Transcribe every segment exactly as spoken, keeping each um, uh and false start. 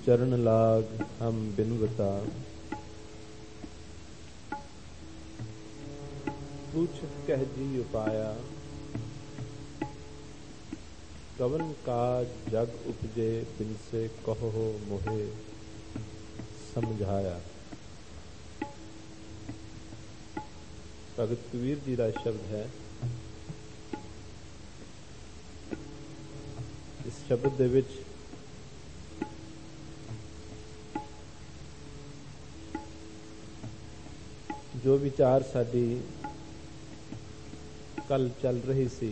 चरण लाग हम बिनवता, पूछत कह जी उपाया, कवन काज जग उपजे बिन से कहो मोहे समझाया। भगत कबीर जी का शब्द है। इस शब्द दे विच जो विचार साडी कल चल रही सी,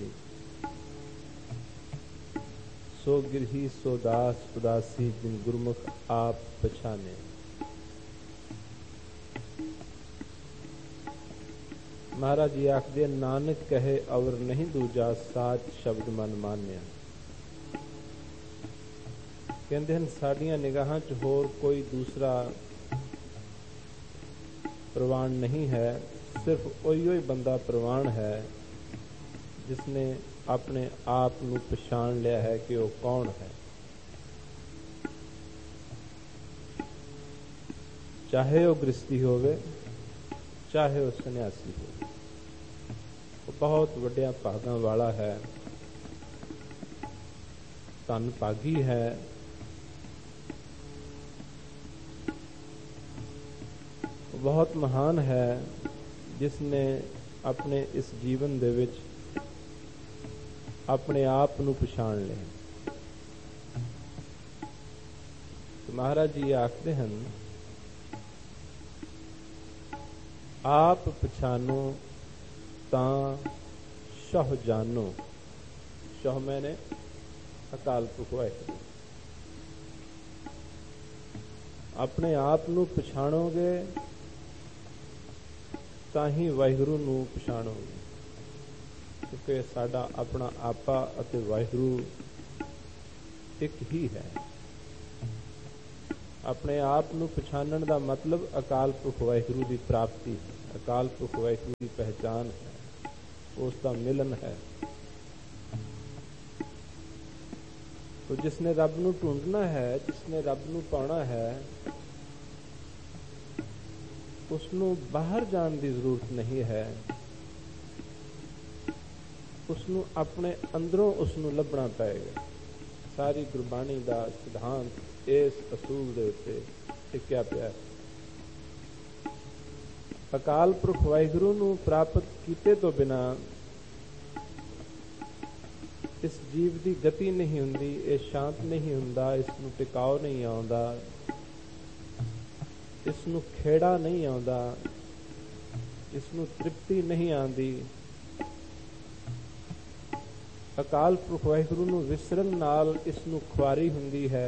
सो गिरही सो दास उदासी जिन गुरमुख आप पछाने। महाराज जी आखदे नानक कहे अवर नहीं दूजा साच शब्द मन मान्या। कहते हैं साडियां निगाहां च होर कोई दूसरा प्रवान नहीं है, सिर्फ ओही ओही बंदा प्रवान है जिसने अपने आप नू पछाण लिया है कि वह कौन है। चाहे वह गृहस्थी होवे, चाहे वह सन्यासी हो, वो बहुत वड्डिया भागां वाला है, धन भागी है। बहुत महान है जिसने अपने इस जीवन दे विच अपने आप नू पछाण लिया। तो महाराज जी आखते हैं आप पछानो तां शह जानो। शह मैंने अकाल पुरख वाहिगुरू। अपने आप नू पछाणोगे ताही वाहिगुरू नू पछाणोगे, क्योंकि साडा अपना आपा अते वाहिगुरू एक ही है। अपने आप नू पछाणन दा मतलब अकाल पुरख वाहिगुरू की प्राप्ति है, अकाल पुरख वाहिगुरू की पहचान है, उसका मिलन है। तो जिसने रब नू ढूंढना है, जिसने रब नू पाना है, उसनू बाहर जान की जरूरत नहीं है। उसनू अपने अंदरों उसनू लभना पएगा। सारी गुरबाणी का सिद्धांत इस असूल दे उत्ते टिकिया पिया। अकाल पुरख वाहिगुरू नू प्राप्त कीते तो बिना इस जीव की गति नहीं हुंदी, ये शांत नहीं हुंदा, इसनू टिकाव नहीं आउंदा, इसनू खेड़ा नहीं आउंदा, इसनू तृप्ति नहीं आंदी। अकाल पुरख वाहिगुरू नू विसरन नाल इसनू खुआरी हुंदी है।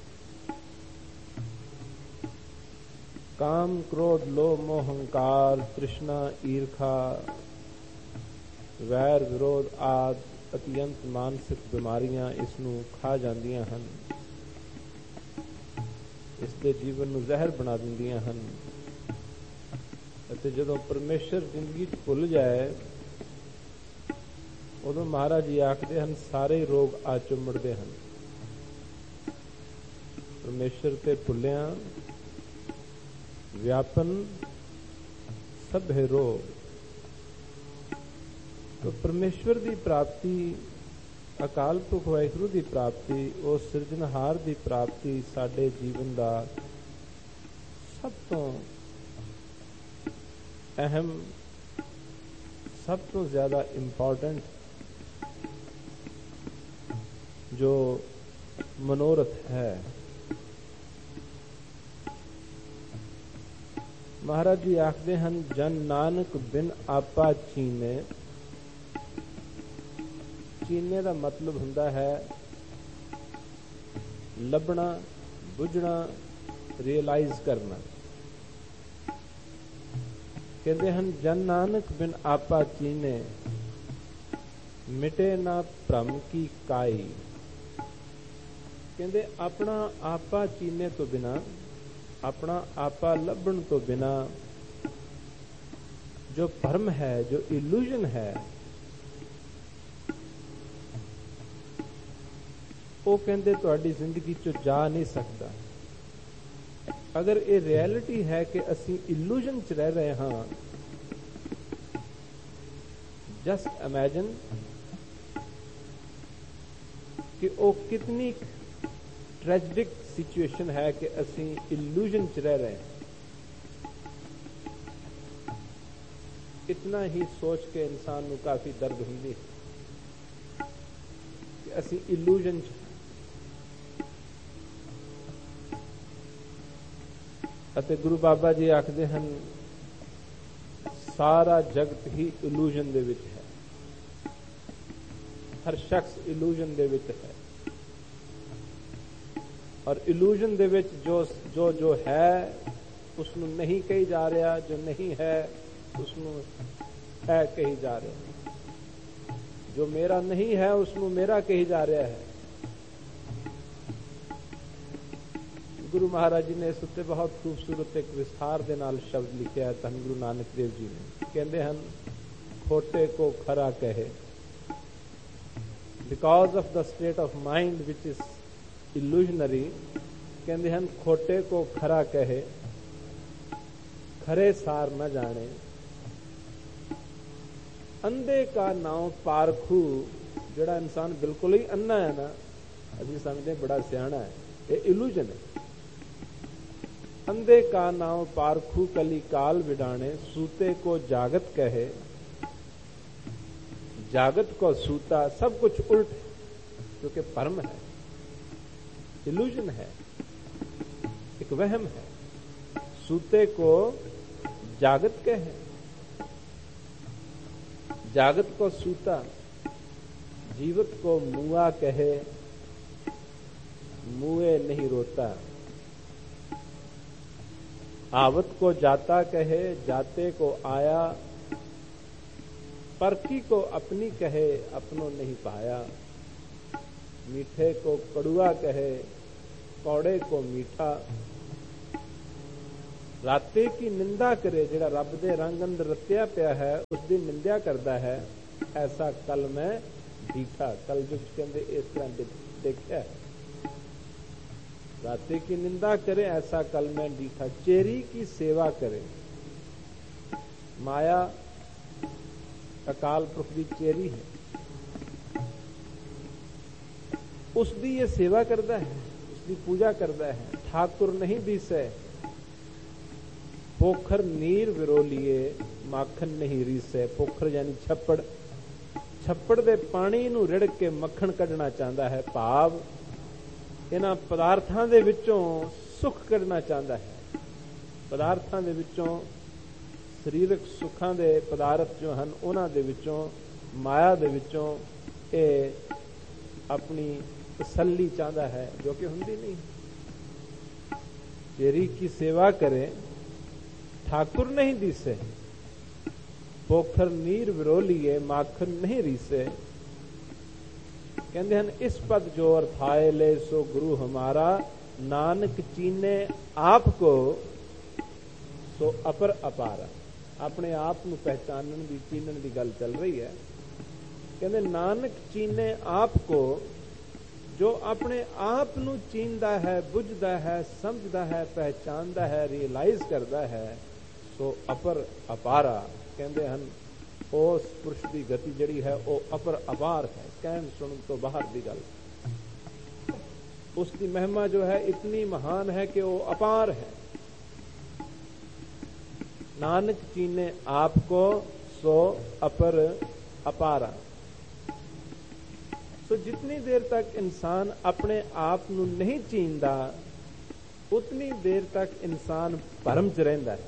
काम क्रोध लोभ मोह हंकार तृष्णा ईर्खा वैर विरोध आदि अत्यंत मानसिक बीमारियां इसनू खा जांदियां हन, इसके जीवन नू जहर बना दिंदियां हन। अते जदों परमेश्वर जिंदगी भुल जाए उदों महाराज जी आखदे हन सारे रोग आ चुमड़दे हन। परमेश्वर ते भुलिया व्यापन सभे रोग। तो परमेश्वर की प्राप्ति, अकाल पुरख वाहिगुरू की प्राप्ति, उस सिरजनहार की प्राप्ति साडे जीवन का सब तो अहम, सब तो ज्यादा इंपॉर्टेंट जो मनोरथ है। महाराज जी आखते हैं जन नानक बिन आपा चीने। चीने का मतलब हुंदा है लभना, बुझना, रियलाइज करना। कहते हैं जन नानक बिन आपा चीने, मिटे ना भ्रम की काई। कहते अपना आपा चीने तो बिना, अपना आपा लभण तो बिना जो भ्रम है, जो इल्यूजन है, वो कहते तुहाडी जिंदगी चो जा नहीं सकता। अगर ये रियलिटी है कि असी इल्यूजन च रह रहे हाँ, जस्ट इमेजिन कि वो कितनी ट्रेजिक सिचुएशन है कि असी इल्यूजन च रह रहे हैं। इतना ही सोच के इंसान को काफी दर्द होंदी है कि असी इल्यूजन च ਅਤੇ ਗੁਰੂ ਬਾਬਾ ਜੀ ਆਖਦੇ ਹਨ ਸਾਰਾ ਜਗਤ ਹੀ ਇਲੂਜ਼ਨ ਦੇ ਵਿੱਚ ਹੈ, ਹਰ ਸ਼ਖਸ ਇਲੂਜ਼ਨ ਦੇ ਵਿੱਚ ਹੈ ਔਰ ਇਲੂਜ਼ਨ ਦੇ ਵਿੱਚ ਜੋ ਜੋ ਜੋ ਹੈ ਉਸ ਨੂੰ ਨਹੀਂ ਕਹੀ ਜਾ ਰਿਹਾ, ਜੋ ਨਹੀਂ ਹੈ ਉਸ ਨੂੰ ਹੈ ਕਹੀ ਜਾ ਰਿਹਾ, ਜੋ ਮੇਰਾ ਨਹੀਂ ਹੈ ਉਸ ਨੂੰ ਮੇਰਾ ਕਹੀ ਜਾ ਰਿਹਾ ਹੈ। गुरु महाराज जी ने इस उत्ते बहुत खूबसूरत एक विस्तार दे नाल शब्द लिखा है धन गुरु नानक देव जी ने। कहते हैं खोटे को खरा कहे, because of the state of mind which is illusionary. कहते हैं खोटे को खरा कहे, खरे सार न जाने, अंधे का नाम पारखू। जिहड़ा इंसान बिल्कुल ही अन्ना है ना, अभी समझते बड़ा सियाना है, ये इल्यूजन है। अंधे का नाम पारखू कली काल विडाणे, सूते को जागत कहे, जागत को सूता। सब कुछ उल्ट है क्योंकि भ्रम है, इल्यूजन है, एक वहम है। सूते को जागत कहे, जागत को सूता, जीवत को मुआ कहे, मुए नहीं रोता। आवत को जाता कहे, जाते को आया, परखी को अपनी कहे, अपनों नहीं पाया। मीठे को कड़ुआ कहे, कौड़े को मीठा। राते की निंदा करे, जिहड़ा रब दे रंग अंदर रत्या पिया है उसकी निंदा करता है, ऐसा कल मैं डीठा। कल जुग कहते इस तरह देखा है। राते की निंदा करे, ऐसा कल मैं डीठा। चेरी की सेवा करे, माया अकाल पुरख की चेरी है, उसकी ये सेवा करता है, उसकी पूजा करता है। ठाकुर नहीं दिसे, पोखर नीर विरोलिए, माखन नहीं रीसे। पोखर यानी छप्पड़, छप्पड़ दे पानी नूं रिड़ के मक्खन कढ़ना चाहता है। भाव इन्हां पदार्थां दे विचों सुख कढ़ना चाहता है। पदार्थां दे विचों सरीरक सुखां दे पदार्थ जो हन उन्हां दे विचों, माया दे विचों ये अपनी तसल्ली चाहता है, जो कि हुंदी नहीं। चेरी की सेवा करे, ठाकुर नहीं दिसे, पोखर नीर विरोलिए, माखन नहीं रीसे। कहते हैं इस पद जो अर्थाए ले सो गुरु हमारा, नानक चीने आप को सो अपर अपारा। अपने आप को पहचानने की, चीनने की गल चल रही है। कहते नानक चीने आप को, जो अपने आप को चीनता है, बुझता है, समझता है, पहचानता है, रियलाइज करता है, सो अपर अपारा। कहते हैं उस पुरुष की गति जड़ी है वो अपर अपार है, कहन सुन तो बाहर की गल। उसकी महिमा जो है इतनी महान है कि वो अपार है। नानक चीने आपको सो अपर अपारा। तो जितनी देर तक इंसान अपने आप को नहीं चीनता, उतनी देर तक इंसान भरम च रहिंदा है।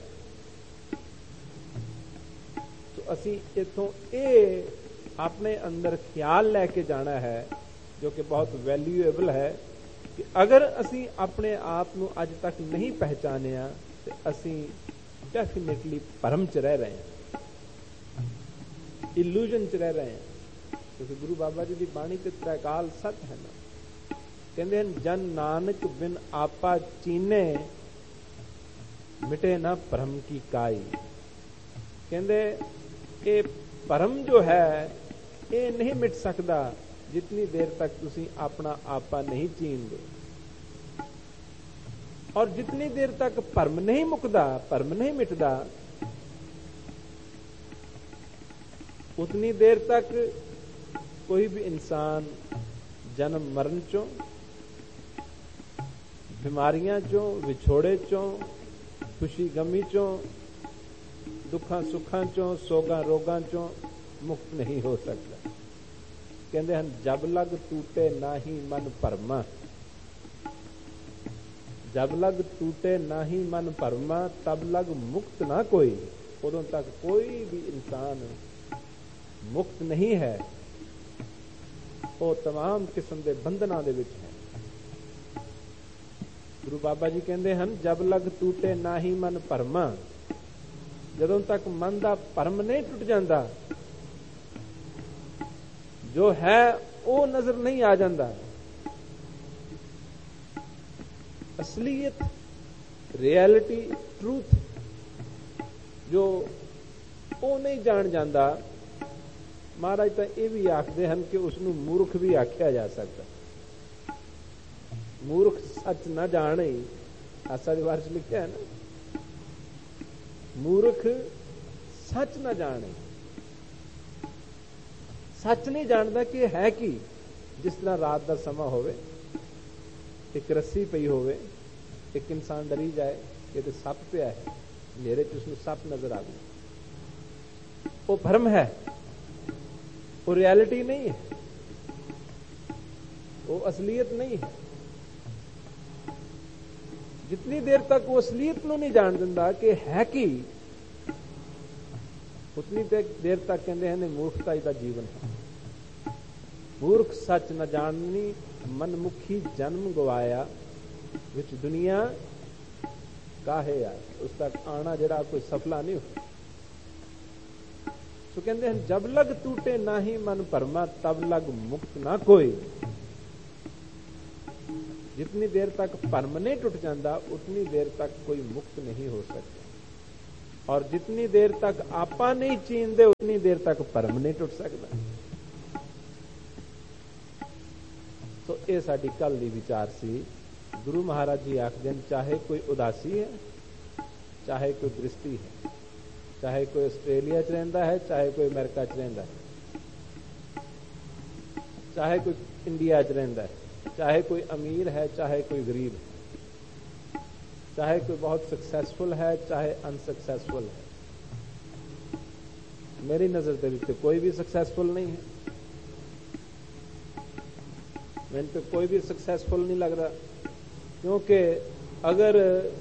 असी इथों ये अपने अंदर ख्याल लैके जाना है, जो कि बहुत वैल्यूएबल है, कि अगर असी अपने आप को अज तक नहीं पहचानिया तो असी डेफिनेटली भरम च रह रहे हैं, इल्यूजन च रह रहे हैं। क्योंकि गुरु बाबा जी की बाणी ते त्रैकाल सत है ना। कहते हैं जन नानक बिन आपा चीने, मिटे ना भरम की काई। कहते ये भरम जो है ये नहीं मिट सकता जितनी देर तक तुसी अपना आपा नहीं चीन दो। ਔਰ ਜਿਤਨੀ ਦੇਰ ਤੱਕ ਭਰਮ ਨਹੀਂ ਮੁੱਕਦਾ, ਭਰਮ ਨਹੀਂ ਮਿਟਦਾ, ਉਤਨੀ ਦੇਰ ਤੱਕ ਕੋਈ ਵੀ ਇਨਸਾਨ ਜਨਮ ਮਰਨ ਚੋਂ, ਬਿਮਾਰੀਆਂ ਚੋਂ, ਵਿਛੋੜੇ ਚੋਂ, ਖੁਸ਼ੀ ਗਮੀ ਚੋਂ, ਦੁੱਖਾਂ ਸੁੱਖਾਂ ਚੋਂ, ਸੋਗਾਂ ਰੋਗਾਂ ਚੋਂ ਮੁਕਤ ਨਹੀਂ ਹੋ ਸਕਦਾ। ਕਹਿੰਦੇ ਹਨ ਜਬ ਲਗ ਟੂਟੇ ਨਾਹੀ ਮਨ ਭਰਮਾ, ਜਬ ਲਗ ਟੂਟੇ ਨਾਹੀ ਮਨ ਭਰਮਾ, ਤਬ ਲਗ ਮੁਕਤ ਨਾ ਕੋਈ। ਉਦੋਂ ਤੱਕ ਕੋਈ ਵੀ ਇਨਸਾਨ ਮੁਕਤ ਨਹੀਂ ਹੈ, ਉਹ तमाम ਕਿਸਮ ਦੇ ਬੰਧਨਾਂ ਦੇ ਵਿੱਚ ਹੈ। ਗੁਰੂ ਬਾਬਾ ਜੀ ਕਹਿੰਦੇ ਹਨ ਜਬ ਲਗ ਟੂਟੇ ਨਾਹੀ ਮਨ ਭਰਮਾ, ਜਦੋਂ ਤੱਕ ਮਨ ਦਾ ਭਰਮ ਨਹੀਂ ਟੁੱਟ ਜਾਂਦਾ, ਜੋ ਹੈ ਉਹ ਨਜ਼ਰ ਨਹੀਂ ਆ ਜਾਂਦਾ, ਅਸਲੀਅਤ, ਰਿਐਲਿਟੀ, ਟਰੂਥ ਜੋ ਉਹ ਨਹੀਂ ਜਾਣ ਜਾਂਦਾ, ਮਹਾਰਾਜ ਤਾਂ ਇਹ ਵੀ ਆਖਦੇ ਹਨ ਕਿ ਉਸ ਨੂੰ ਮੂਰਖ ਵੀ ਆਖਿਆ ਜਾ ਸਕਦਾ। ਮੂਰਖ ਸੱਚ ਨਾ ਜਾਣੇ, ਆਸਾ ਦੀ ਵਾਰ ਚ ਲਿਖਿਆ ਹੈ ਨਾ, ਮੂਰਖ ਸੱਚ ਨਾ ਜਾਣੇ। ਸੱਚ ਨਹੀਂ ਜਾਣਦਾ ਕਿ ਹੈ ਕੀ। ਜਿਸ ਤਰ੍ਹਾਂ ਰਾਤ ਦਾ ਸਮਾਂ ਹੋਵੇ, ਇੱਕ ਰੱਸੀ ਪਈ ਹੋਵੇ, ਇੱਕ ਇਨਸਾਨ ਡਰੀ ਜਾਏ ਕਿ ਤੇ ਸੱਪ ਪਿਆ ਹੈ, ਹਨੇਰੇ ਚ ਉਸਨੂੰ ਸੱਪ ਨਜ਼ਰ ਆ ਗਈ, ਉਹ ਭਰਮ ਹੈ, ਉਹ ਰਿਐਲਿਟੀ ਨਹੀਂ ਹੈ, ਉਹ ਅਸਲੀਅਤ ਨਹੀਂ ਹੈ। ਜਿਤਨੀ ਦੇਰ ਤੱਕ ਉਹ ਅਸਲੀਅਤ ਨੂੰ ਨਹੀਂ ਜਾਣ ਦਿੰਦਾ ਕਿ ਹੈ ਕੀ, ਉਤਨੀ ਦੇਰ ਤੱਕ ਕਹਿੰਦੇ ਹਨ ਮੂਰਖਤਾ ਹੀ ਦਾ ਜੀਵਨ ਹੈ। ਮੂਰਖ ਸੱਚ ਨ ਜਾਣਨੀ, ਮਨਮੁਖੀ ਜਨਮ ਗਵਾਇਆ, ਵਿੱਚ ਦੁਨੀਆ ਕਾਹੇ ਆ। ਉਸ ਤੱਕ ਆਣਾ ਜਿਹੜਾ ਕੋਈ ਸਫਲਾ ਨਹੀਂ ਹੋਇਆ। ਸੋ ਕਹਿੰਦੇ ਹਨ ਜਬ ਲਗ ਟੂਟੇ ਨਾਹੀ ਮਨ ਭਰਮਾ, ਤਬ ਲਗ ਮੁਕਤ ਨਾ ਕੋਈ। ਜਿਤਨੀ ਦੇਰ ਤੱਕ ਭਰਮ ਨਹੀਂ ਟੁੱਟ ਜਾਂਦਾ, ਉਤਨੀ ਦੇਰ ਤੱਕ ਕੋਈ ਮੁਕਤ ਨਹੀਂ ਹੋ ਸਕਦਾ। ਔਰ ਜਿਤਨੀ ਦੇਰ ਤੱਕ ਆਪਾ ਨਹੀਂ ਚੀਨਦੇ, ਉਤਨੀ ਦੇਰ ਤੱਕ ਭਰਮ ਨਹੀਂ ਟੁੱਟ ਸਕਦਾ। ਸੋ ਇਹ ਸਾਡੀ ਕੱਲ ਦੀ ਵਿਚਾਰ ਸੀ। ਗੁਰੂ ਮਹਾਰਾਜ ਜੀ ਆਖਦੇ ਹਨ ਚਾਹੇ ਕੋਈ ਉਦਾਸੀ ਹੈ, ਚਾਹੇ ਕੋਈ ਦ੍ਰਿਸ਼ਟੀ ਹੈ, ਚਾਹੇ ਕੋਈ ਆਸਟ੍ਰੇਲੀਆ ਚ ਰਹਿੰਦਾ ਹੈ, ਚਾਹੇ ਕੋਈ ਅਮਰੀਕਾ ਚ ਰਹਿੰਦਾ ਹੈ, ਚਾਹੇ ਕੋਈ ਇੰਡੀਆ ਚ ਰਹਿੰਦਾ ਹੈ, चाहे कोई अमीर है, चाहे कोई गरीब है, चाहे कोई बहुत सक्सेसफुल है, चाहे अनसक्सेसफुल है। मेरी नजर के विच कोई भी सक्सेसफुल नहीं है, मैंने तो कोई भी सक्सेसफुल नहीं लग रहा। क्योंकि अगर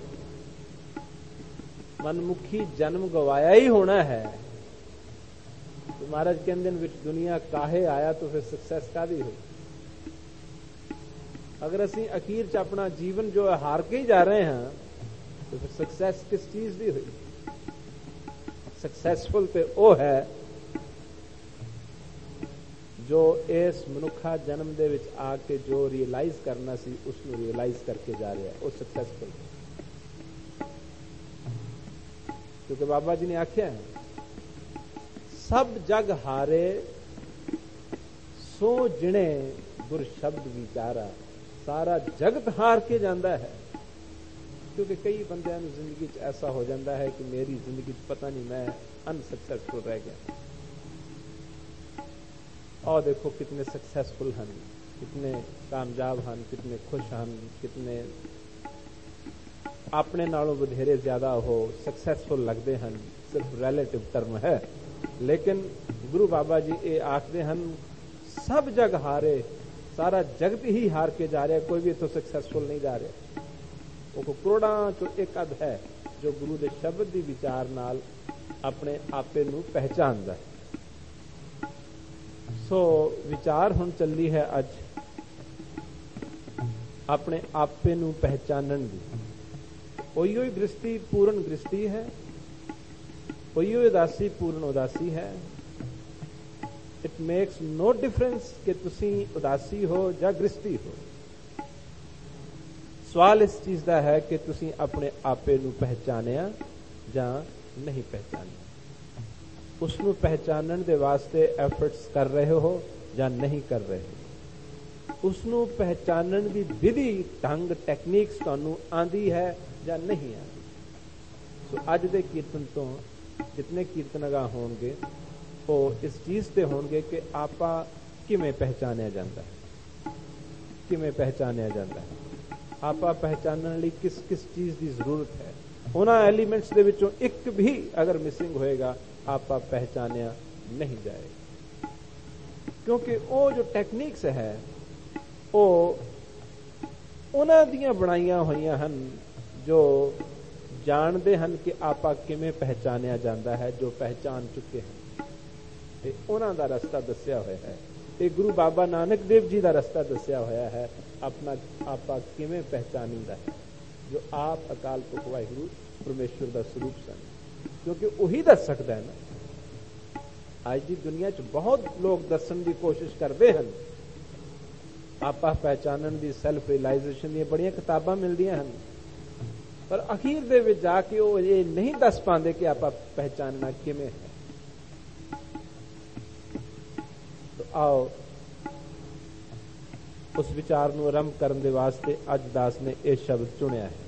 मनमुखी जन्म गवाया ही होना है तो महाराज कहते हैं विच दुनिया काहे आया, तो फिर सक्सेस कादी हुई। अगर असी अखीर च अपना जीवन जो है हार के ही जा रहे हैं तो फिर सक्सेस किस चीज की हुई। सक्सेसफुल तो वह है जो इस मनुखा जन्म दे विच आके जो रियलाइज करना सी उसनू रियलाइज करके जा रहा है, वो सक्सेसफुल। क्योंकि बाबा जी ने आख्या है सब जग हारे सो जिणे गुर शब्द विचारा। सारा जगत हार के जाता है। क्योंकि कई बंदियां की जिंदगी च ऐसा हो जाता है कि मेरी जिंदगी च पता नहीं मैं अनसक्सेसफुल रह गया। और देखो कितने सक्सेसफुल हैं, कितने कामयाब हैं, कितने खुश हैं, कितने अपने नालों बधेरे ज्यादा हो सक्सेसफुल लगते हैं। सिर्फ रिलेटिव टर्म है, लेकिन गुरु बाबा जी ये आखते हैं सब जग हारे, सारा जगत ही हार के जा रहा है, कोई भी तो सक्सेसफुल नहीं जा रहा। वो करोड़ा चो एक अध है जो गुरु के शब्द की विचार नाल अपने आपे नू पहचानदा है। सो विचार हुण चली है अज अपने आपे नू पहचानन दी। ओही ओही दृष्टि पूर्ण दृष्टि है, ओही ओही उदासी पूर्ण उदासी है। इट मेक्स नो डिफरेंस कि तुसी उदासी हो या गृष्टि हो। सवाल इस चीज का है कि तुसी अपने आपे नू पहचानिया या नहीं पहचानिया। उसनू पहचानन दे वास्ते एफर्ट्स कर रहे हो या नहीं कर रहे हो। उसनू पहचानण दी विधि ढंग टैक्नीक्स तुहानू आंदी है या नहीं आंदी। सो अज दे कीर्तन तो जितने कीर्तनगा होणगे वो इस चीज़ ते होणगे कि आपा किवें पहचानिया जाता है, किवें पहचानिया जाता है, आपा पहचानण लई किस किस चीज़ की जरूरत है। उन्हां एलीमेंट्स दे विचों एक भी अगर मिसिंग होएगा आपा पहचानिया नहीं जाएगा, क्योंकि वो जो टैक्नीक्स है वो उन्हां दियां बनाईयां होईयां हन जो जानते हैं कि आपा किवें पहचानिया जाता है, जो पहचान चुके हैं। ते उन्हां दा रस्ता दस्या होया है, ये गुरु बाबा नानक देव जी का रस्ता दस्या होया है अपना आपा किवें पहचानीदा है, जो आप अकाल पुरख वाहिगुरू परमेश्वर का स्वरूप सन, क्योंकि वही दस सकता है ना। आज की दुनिया च बहुत लोग दसन की कोशिश करते हैं, आपा पहचानण की सैल्फ रियलाइजेशन दी बड़ियां किताबां मिलदियां हन, पर अखीर दे विच जाके वो ये नहीं दस पाते कि आपा पहचानना किवें है। तो आओ उस विचार नूं आरंभ करन दे वास्ते अज दास ने यह शब्द चुनिया है।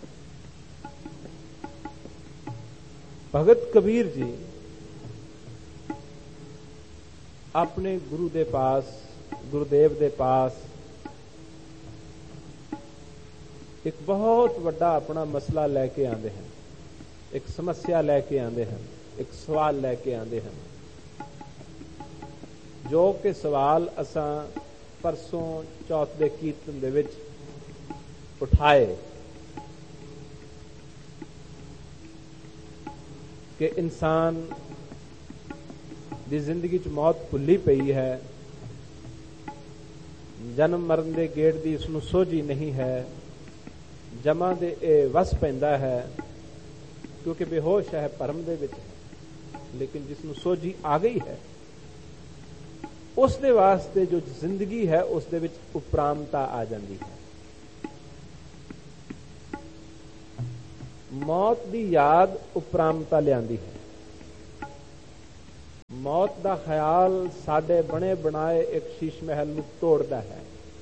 भगत कबीर जी अपने गुरु दे पास, गुरुदेव दे पास एक बहुत वड्डा अपना मसला लैके आते हैं, एक समस्या लैके आते हैं, एक सवाल लैके आते हैं, जो कि सवाल असां परसों चौथ दे कीर्तन दे विच उठाए कि इंसान दी जिंदगी च मौत भुल्ली पई है, जन्म मरण दे गेट दी इसनूं सोझी नहीं है, जमा दे ए वस पैंदा है, क्योंकि बेहोश है, भरम दे विच है, लेकिन जिसनूं सोझी आ गई है उस दे वास्ते जो जिंदगी है उस दे विच उपरामता आ जाती है। मौत दी याद उपरामता लियांदी है। मौत दा ख्याल साडे बने बनाए एक शीश महल नूं तोड़दा है।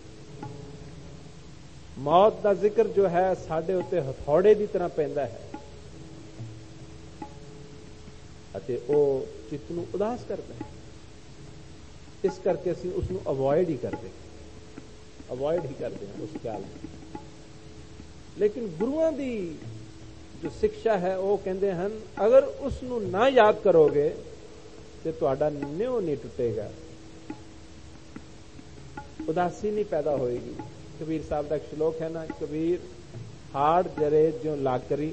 मौत दा जिक्र जो है साडे उत्ते हथौड़े की तरह पैंदा है अते ओ चित्त नूं उदास करदा है। इस करके असीं उसनूं अवॉइड ही करते अवॉइड ही करते हैं उस ख्याल में। लेकिन गुरुआं दी जो शिक्षा है वो कहते हैं अगर उसनूं ना याद करोगे तो तुहाडा न्यों नहीं टुटेगा, उदासी नहीं पैदा होएगी। कबीर साहब का एक श्लोक है ना, कबीर हाड़ जरे ज्यों लाकरी,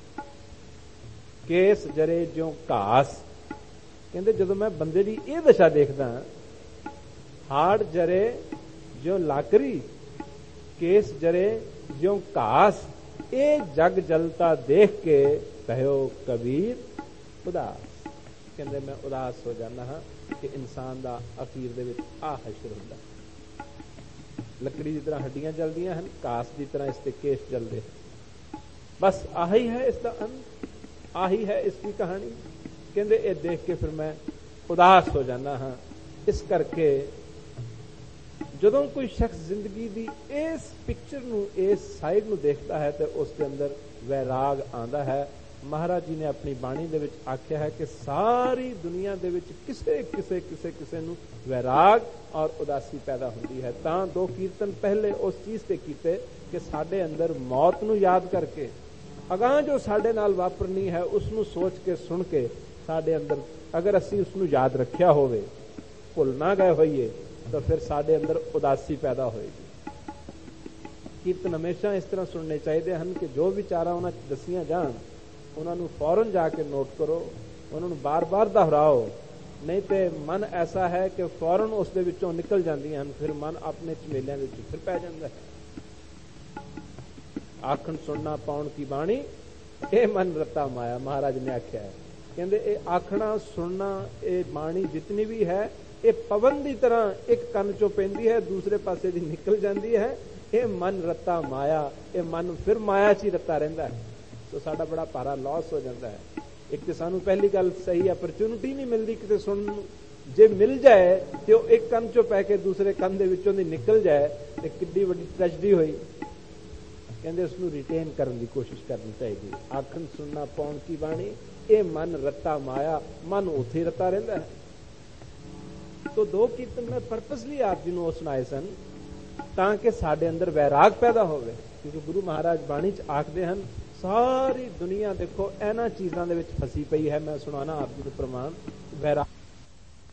केस जरे ज्यों घास। कहते जदों मैं बंदे की यह दशा देखदा, हाड़ जरे ज्यों लाकरी, केस जरे ज्यों घास, ये जग जलता देख के कहो कबीर उदास। कहते मैं उदास हो जाना हाँ कि इंसान का अखीर दे विच आ हशर हुंदा। लकड़ी की तरह हड्डियां जलदियां हैं, घास की तरह इसके केस जलते हैं। बस आही है इसका अंत, आही है इसकी कहानी। कहते ये देख के फिर मैं उदास हो जाना हाँ। इस करके जदों कोई शख्स जिंदगी की इस पिक्चर नूं, इस साइड नूं देखता है तो उसके अंदर वैराग आंदा है। महाराज जी ने अपनी बाणी दे विच आख्या है कि सारी दुनिया दे विच किसे किसे किसे किसे नूं वैराग और उदासी पैदा होती है। तां दो कीर्तन पहले उस चीज ते कीते कि साडे अंदर मौत नूं याद करके अगां जो साडे नाल वापरनी है उसनूं सोच के सुन के साडे अंदर अगर असीं उसनूं याद रखिया होवे, भुल ना गए होइए, तो फिर साडे अंदर उदासी पैदा होएगी। कीर्तन हमेशा इस तरह सुनने चाहिए हैं कि जो विचारा उन्हां च दसियां जाण उन्होंने फौरन जाके नोट करो, उन्होंने बार बार दोहराओ, नहीं तो मन ऐसा है कि फौरन उस दे विचों निकल जांदियां हन, फिर मन अपने झमेलियां दे विच फिर पै जांदा है। आखण सुनना पाउण की बाणी ये मन रता माया, महाराज ने आख्या है। कहते ये आखना सुनना ये बाणी जितनी भी है ये पवन की तरह एक कन चों पैंदी है, दूसरे पासे दी निकल जाती है। ये मन रता माया, ये मन फिर माया च ही रता रहिंदा है। तो साडा बड़ा भारा लॉस हो जाता है। एक तो सानू पहली गल सही अपॉर्चुनिटी नहीं मिलती किते सुनन, ਜੇ ਮਿਲ ਜਾਏ ਤੇ ਉਹ ਇੱਕ ਕੰਨ ਚੋਂ ਪੈ ਕੇ ਦੂਸਰੇ ਕੰਨ ਦੇ ਵਿੱਚੋਂ ਦੀ ਨਿਕਲ ਜਾਏ ਤੇ ਕਿੱਡੀ ਵੱਡੀ ਟ੍ਰੈਜਡੀ ਹੋਈ। ਕਹਿੰਦੇ ਉਸ ਨੂੰ ਰਿਟੇਨ ਕਰਨ ਦੀ ਕੋਸ਼ਿਸ਼ ਕਰਨੀ ਚਾਹੀਦੀ। ਆਖਣ ਸੁਣਨਾ ਪਾਉਣ ਕੀ ਬਾਣੀ, ਇਹ ਮਨ ਰੱਤਾ ਮਾਇਆ, ਮਨ ਉੱਥੇ ਰੱਤਾ ਰਹਿੰਦਾ ਹੈ। ਤੋ ਦੋ ਕੀਰਤਨ ਮੈਂ ਪਰਪਸਲੀ ਆਪ ਜੀ ਨੂੰ ਉਹ ਸੁਣਾਏ ਸਨ ਤਾਂ ਕਿ ਸਾਡੇ ਅੰਦਰ ਵੈਰਾਗ ਪੈਦਾ ਹੋਵੇ। ਕਿਉਂਕਿ ਗੁਰੂ ਮਹਾਰਾਜ ਬਾਣੀ ਚ ਆਖਦੇ ਹਨ ਸਾਰੀ ਦੁਨੀਆ ਦੇਖੋ ਇਹਨਾਂ ਚੀਜ਼ਾਂ ਦੇ ਵਿੱਚ ਫਸੀ ਪਈ ਹੈ। ਮੈਂ ਸੁਣਾਣਾ ਆਪ ਜੀ ਨੂੰ ਪ੍ਰਮਾਣ ਵੈਰਾਗ